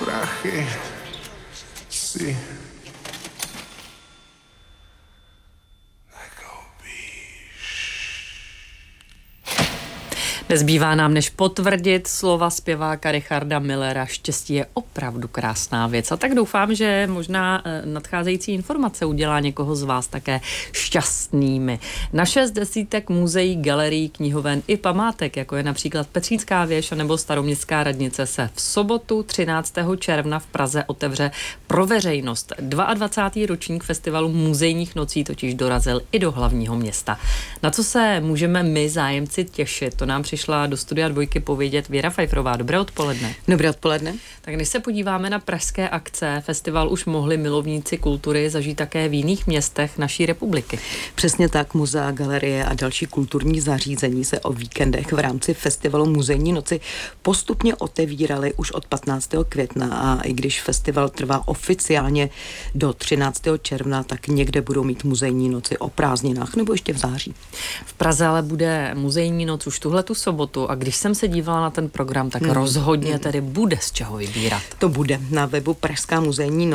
prachy si Nezbývá nám, než potvrdit slova zpěváka Richarda Millera. Štěstí je opravdu krásná věc. A tak doufám, že možná nadcházející informace udělá někoho z vás také šťastnými. Na 6 desítek muzeí, galerií, knihoven i památek, jako je například Petřínská věž nebo Staroměstská radnice, se v sobotu 13. června v Praze otevře pro veřejnost. 22. ročník festivalu muzejních nocí totiž dorazil i do hlavního města. Na co se můžeme my, zájemci, těšit? To nám přišla do studia Dvojky povědět Věra Fajfrová. Dobré odpoledne. Dobré odpoledne. Tak než se podíváme na pražské akce, festival už mohli milovníci kultury zažít také v jiných městech naší republiky. Přesně tak, muzea, galerie a další kulturní zařízení se o víkendech v rámci festivalu Muzejní noci postupně otevíraly už od 15. května a i když festival trvá oficiálně do 13. června, tak někde budou mít muzejní noci o prázdninách nebo ještě v září. V Praze ale bude muzejní noc už tuhletu sobotu a když jsem se dívala na ten program, tak rozhodně tedy bude z čeho vybírat. To bude. Na webu Pražská muzejní